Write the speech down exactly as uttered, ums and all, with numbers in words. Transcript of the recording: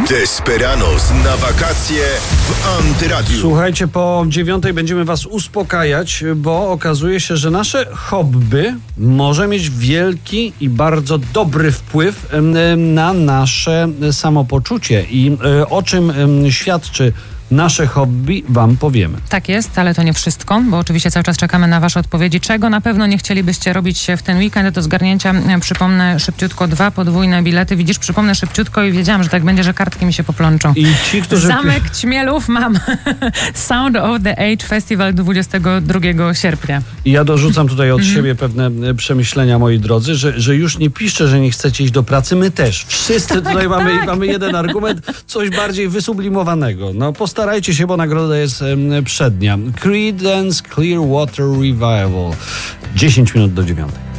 Desperados na wakacje w Antyradiu. Słuchajcie, po dziewiątej będziemy was uspokajać, bo okazuje się, że nasze hobby może mieć wielki i bardzo dobry wpływ na nasze samopoczucie. I o czym świadczy nasze hobby, wam powiemy. Tak jest, ale to nie wszystko, bo oczywiście cały czas czekamy na wasze odpowiedzi. Czego na pewno nie chcielibyście robić w ten weekend do zgarnięcia? Przypomnę szybciutko dwa podwójne bilety. Widzisz, przypomnę szybciutko i wiedziałam, że tak będzie, że kartki mi się poplączą. I ci, którzy... Zamek Ćmielów mam. Sound of the Age Festival dwudziestego drugiego sierpnia. I ja dorzucam tutaj od mhm. siebie pewne przemyślenia, moi drodzy, że, że już nie piszcie, że nie chcecie iść do pracy. My też. Wszyscy tak, tutaj tak. mamy, mamy jeden argument, coś bardziej wysublimowanego. No postarajcie się, bo nagroda jest um, przednia. Creedence Clearwater Revival. dziesięć minut do dziewiątej.